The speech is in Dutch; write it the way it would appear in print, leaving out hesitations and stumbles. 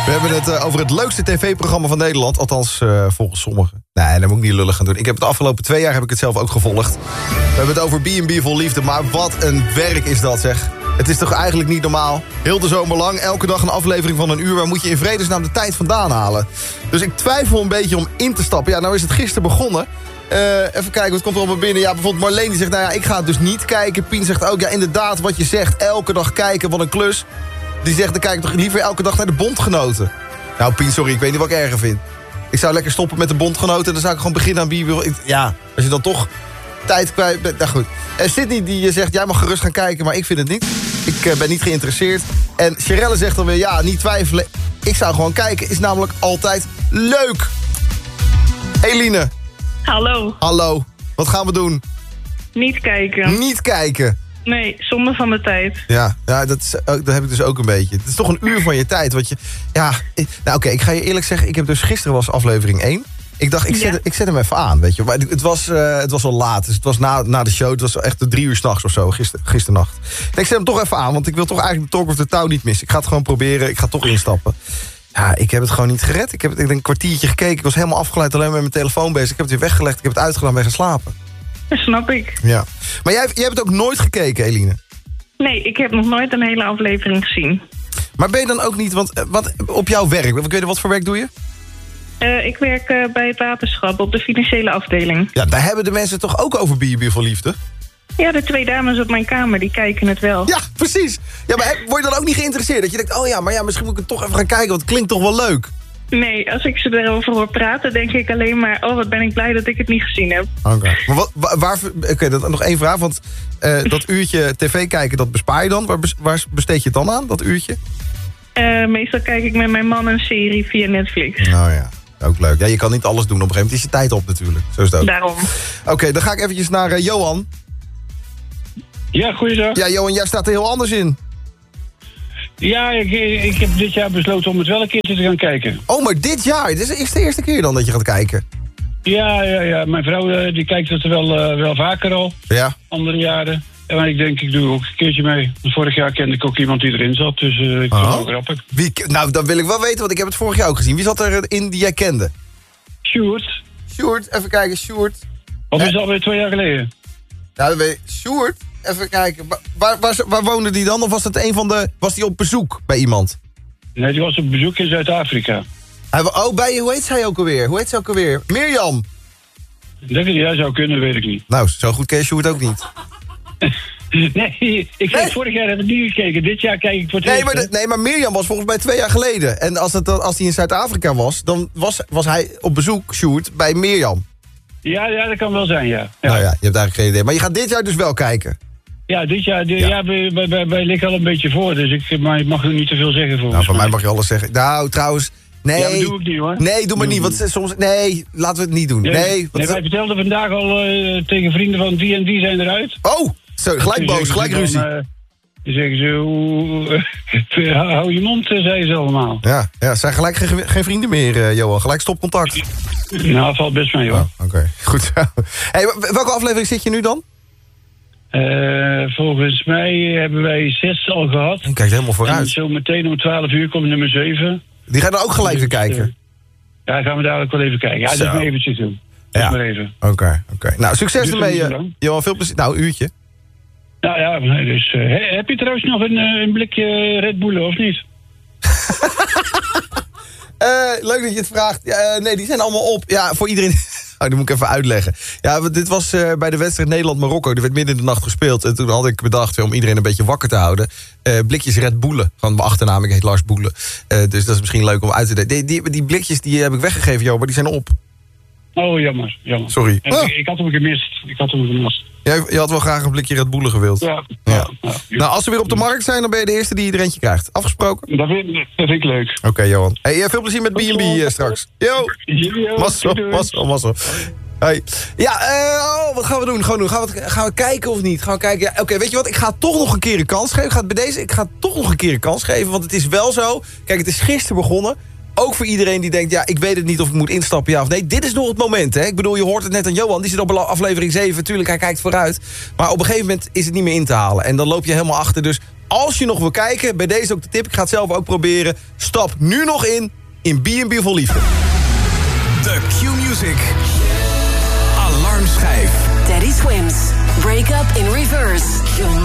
We hebben het over het leukste tv-programma van Nederland. Althans, volgens sommigen. Nee, dat moet ik niet lullig gaan doen. Ik heb het de afgelopen 2 jaar heb ik het zelf ook gevolgd. We hebben het over B&B Vol Liefde. Maar wat een werk is dat, zeg. Het is toch eigenlijk niet normaal? Heel de zomer lang, elke dag een aflevering van 1 uur. Waar moet je in vredesnaam de tijd vandaan halen? Dus ik twijfel een beetje om in te stappen. Ja, nou is het gisteren begonnen. Even kijken, wat komt er allemaal binnen? Ja, bijvoorbeeld Marleen die zegt, nou ja, ik ga het dus niet kijken. Pien zegt ook, ja, inderdaad, wat je zegt. Elke dag kijken, wat een klus. Die zegt, dan kijk ik toch liever elke dag naar de Bondgenoten. Nou, Pien, sorry, ik weet niet wat ik erger vind. Ik zou lekker stoppen met de Bondgenoten en dan zou ik gewoon beginnen aan B&B. Ja, als je dan toch tijd kwijt bent. Nou goed. En Sydney die zegt, jij mag gerust gaan kijken, maar ik vind het niet. Ik ben niet geïnteresseerd. En Sherelle zegt dan weer, ja, niet twijfelen. Ik zou gewoon kijken, is namelijk altijd leuk. Eline. Hallo. Hallo. Wat gaan we doen? Niet kijken. Niet kijken. Nee, zonde van de tijd. Ja, dat heb ik dus ook een beetje. Het is toch een uur van je tijd. Wat je, ja, nou oké, ik ga je eerlijk zeggen. Ik heb dus gisteren was aflevering 1. Ik dacht, ik zet hem even aan, weet je. Maar het was al laat, dus het was na de show. Het was echt 3 uur 's nachts of zo, gisternacht. Ik zet hem toch even aan, want ik wil toch eigenlijk de Talk of the Town niet missen. Ik ga het gewoon proberen, ik ga toch instappen. Ja, ik heb het gewoon niet gered. Ik heb een kwartiertje gekeken, ik was helemaal afgeleid, alleen met mijn telefoon bezig. Ik heb het weer weggelegd, ik heb het uitgedaan, ben gaan slapen. Dat snap ik. Ja. Maar jij hebt het ook nooit gekeken, Eline? Nee, ik heb nog nooit een hele aflevering gezien. Maar ben je dan ook niet, want wat op jouw werk, wat voor werk doe je? Ik werk bij het waterschap op de financiële afdeling. Ja, daar hebben de mensen toch ook over B&B Vol Liefde? Ja, de 2 dames op mijn kamer, die kijken het wel. Ja, precies. Ja, maar word je dan ook niet geïnteresseerd? Dat je denkt, oh ja, maar ja, misschien moet ik het toch even gaan kijken, want het klinkt toch wel leuk. Nee, als ik ze erover hoor praten, denk ik alleen maar, oh, wat ben ik blij dat ik het niet gezien heb. Oké. Maar dat nog 1 vraag, want dat uurtje tv kijken, dat bespaar je dan? Waar besteed je het dan aan, dat uurtje? Meestal kijk ik met mijn man een serie via Netflix. Nou ja, ook leuk. Ja, je kan niet alles doen. Op een gegeven moment is je tijd op natuurlijk. Zo is het ook. Daarom. Oké, dan ga ik eventjes naar Johan. Ja, goeiedag. Ja, Johan, jij staat er heel anders in. Ja, ik heb dit jaar besloten om het wel een keertje te gaan kijken. Oh, maar dit jaar? Dit is de eerste keer dan dat je gaat kijken? Ja. Mijn vrouw die kijkt het wel vaker al. Ja. Andere jaren. En maar ik denk, ik doe ook een keertje mee. Vorig jaar kende ik ook iemand die erin zat, dus ik vond het ook grappig. Nou, dat wil ik wel weten, want ik heb het vorig jaar ook gezien. Wie zat erin die jij kende? Sjoerd. Sjoerd, even kijken, Sjoerd. Of is het alweer 2 jaar geleden? Nou, dan weet je, Sjoerd, even kijken. Waar woonde die dan? Of was het was die op bezoek bij iemand? Nee, die was op bezoek in Zuid-Afrika. Hoe heet zij ook alweer? Mirjam. Dat jij zou kunnen, weet ik niet. Nou, zo goed ken je Sjoerd ook niet. Nee, vorig jaar heb ik niet gekeken. Dit jaar kijk ik voor het Nee, maar Mirjam was volgens mij 2 jaar geleden. En als hij in Zuid-Afrika was, dan was hij op bezoek, Sjoerd, bij Mirjam. Ja, dat kan wel zijn, ja. Nou ja, je hebt eigenlijk geen idee. Maar je gaat dit jaar dus wel kijken? Ja, dit jaar, wij liggen al een beetje voor, dus maar ik mag er niet te veel zeggen voor. Nou, van mij mag je alles zeggen. Nou, trouwens, nee. Ja, dat doe ik niet, hoor. Nee, doe maar niet, want soms... Nee, laten we het niet doen. Nee, wij vertelden vandaag al tegen vrienden van die en die zijn eruit. Oh, zo, gelijk boos, gelijk ruzie. Dan zeggen ze, hou je mond, zeiden ze allemaal. Ja, zijn gelijk geen vrienden meer, Johan. Gelijk stopcontact. Nou, valt best mee, hoor. Oké, goed zo. Hey, welke aflevering zit je nu dan? Volgens mij hebben wij 6 al gehad. Ik kijk helemaal vooruit. En zo meteen om 12 uur komt nummer 7. Die gaan dan ook gelijk weer kijken? Ja, gaan we dadelijk wel even kijken. Ja, dat is maar eventjes doen. Ja. Maar even. Oké. Nou, succes ermee, Johan. Veel plezier. Nou, een uurtje. Nou ja, dus heb je trouwens nog een blikje Red Bull of niet? Leuk dat je het vraagt. Nee, die zijn allemaal op. Ja, voor iedereen... Oh, dat moet ik even uitleggen. Ja, dit was bij de wedstrijd Nederland-Marokko. Die werd midden in de nacht gespeeld. En toen had ik bedacht om iedereen een beetje wakker te houden. Blikjes Red Bullen. Van mijn achternaam, ik heet Lars Boelen. Dus dat is misschien leuk om uit te delen. Die blikjes die heb ik weggegeven, joh, maar die zijn op. Oh, jammer. Sorry. Ik had hem gemist. Je had wel graag een blikje Red Bullen gewild. Ja. Nou, als ze weer op de markt zijn, dan ben je de eerste die er eentje krijgt. Afgesproken? Dat vind ik leuk. Oké, Johan. Hey, veel plezier met B&B straks. Yo! Massa. Hey. Ja, wat gaan we doen? Gaan we kijken of niet? Gaan we kijken? Ja, oké, weet je wat? Ik ga toch nog een keer een kans geven. Ik ga toch nog een keer een kans geven, want het is wel zo. Kijk, het is gisteren begonnen. Ook voor iedereen die denkt, ja, ik weet het niet of ik moet instappen, ja of nee. Dit is nog het moment, hè. Ik bedoel, je hoort het net aan Johan, die zit op aflevering 7. Tuurlijk, hij kijkt vooruit. Maar op een gegeven moment is het niet meer in te halen. En dan loop je helemaal achter. Dus als je nog wil kijken, bij deze ook de tip. Ik ga het zelf ook proberen. Stap nu nog in B&B Vol Liefde. The Q-Music Alarmschijf. Teddy Swims. Break Up in Reverse.